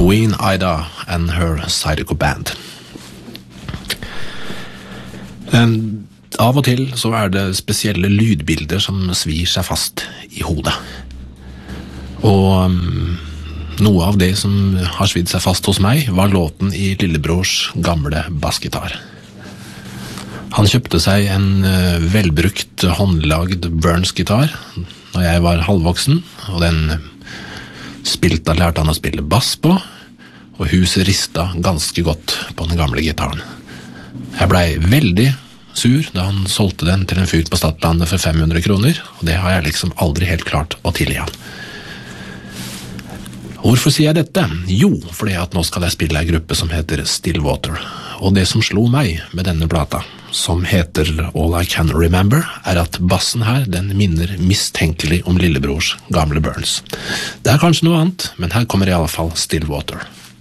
Queen Ida and her Zydeco Band. Av og til så det spesielle lydbilder som svir seg fast i hodet. Og noe av det som har svidd seg fast hos meg var låten i lillebrors gamle bassgitar. Han kjøpte seg en velbrukt håndlagd Burns-gitar da jeg var halvvoksen, og den lærte han å spille bass på, og huset ristet ganske godt på den gamle gitaren. Jeg ble veldig sur da han solgte den til en fyr på Stadlandet for 500 kroner, og det har jeg liksom aldri helt klart å tilgi han. Hvorfor sier jeg dette? Jo, fordi at nå skal jeg spille en gruppe som heter Stillwater, og det som slo meg med denne plata, som heter All I Can Remember, at bassen her, den minner mistenkelig om lillebrors gamle Burns. Det kanskje noe annet, men her kommer i alle fall Stillwater.